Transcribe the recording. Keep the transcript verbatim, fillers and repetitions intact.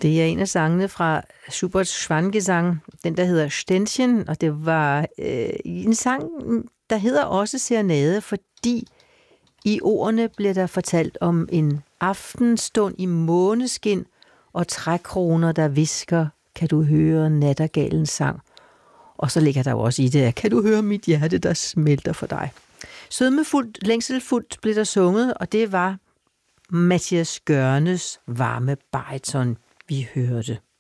Det er en af sangene fra Schuberts Schwangesang, den der hedder Ständchen, og det var øh, en sang, der hedder også Serenade, fordi i ordene bliver der fortalt om en aftenstund i måneskin og trækroner, der visker, kan du høre nattergalens sang. Og så ligger der jo også i det, kan du høre mit hjerte, der smelter for dig. Sødmefuldt, længselfuldt blev der sunget, og det var Mathias Gørnes varme bariton, vi hørte.